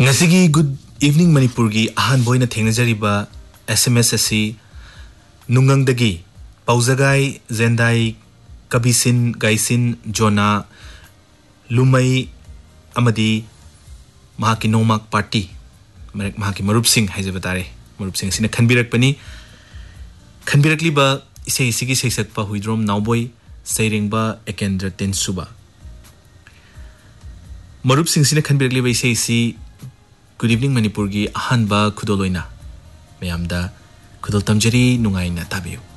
ngasi good evening Manipur gi ahan boina thengnajariba SMS asi nungang dagi pauzagai zendai kabisin gaisin jona lumai amadi mahaki nomak party mahaki marup singh haijabatare marup singh sina khanbirak pani khanbirakli ba isei sigi seisak pa huidrom nawboi seirengba ekendra tensuba marup singh sina khanbirakli ba isei si Good evening Manipur gi ahanba khudoloina mayamda khudol tamjari nungaina tabiyo